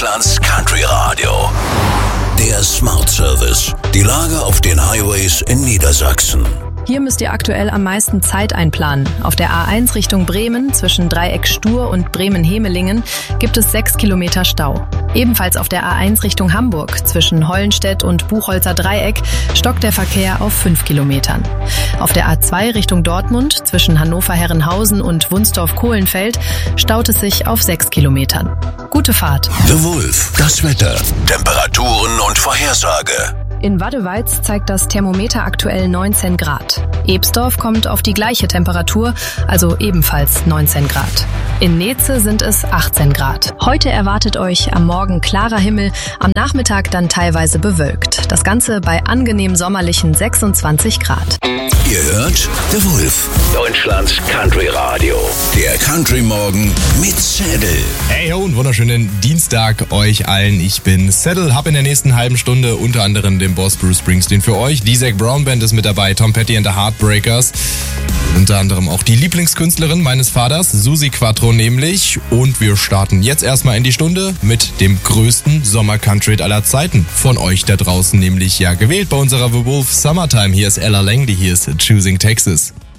Deutschlands Country Radio. Der Smart Service. Die Lage auf den Highways in Niedersachsen. Hier müsst ihr aktuell am meisten Zeit einplanen. Auf der A1 Richtung Bremen zwischen Dreieck Stur und Bremen-Hemelingen gibt es 6 Kilometer Stau. Ebenfalls auf der A1 Richtung Hamburg zwischen Hollenstedt und Buchholzer Dreieck stockt der Verkehr auf 5 Kilometern. Auf der A2 Richtung Dortmund zwischen Hannover-Herrenhausen und Wunsdorf-Kohlenfeld staut es sich auf 6 Kilometern. Gute Fahrt. The Wolf. Das Wetter, Temperaturen und Vorhersage. In Waddeweiz zeigt das Thermometer aktuell 19 Grad. Ebsdorf kommt auf die gleiche Temperatur, also ebenfalls 19 Grad. In Neze sind es 18 Grad. Heute erwartet euch am Morgen klarer Himmel, am Nachmittag dann teilweise bewölkt. Das Ganze bei angenehm sommerlichen 26 Grad. Ihr hört The Wolf. Deutschlands Country Radio. Der Country Morgen mit Saddle. Hey ho und wunderschönen Dienstag euch allen. Ich bin Saddle, hab in der nächsten halben Stunde unter anderem den Boss Bruce Springsteen für euch. Die Zac Brown Band ist mit dabei, Tom Petty and the Heartbreakers. Unter anderem auch die Lieblingskünstlerin meines Vaters, Susi Quattro nämlich. Und wir starten jetzt erstmal in die Stunde mit dem größten Sommer-Country aller Zeiten. Von euch da draußen nämlich ja gewählt bei unserer The Wolf Summertime. Hier ist Ella Langley, hier ist Choosing Texas.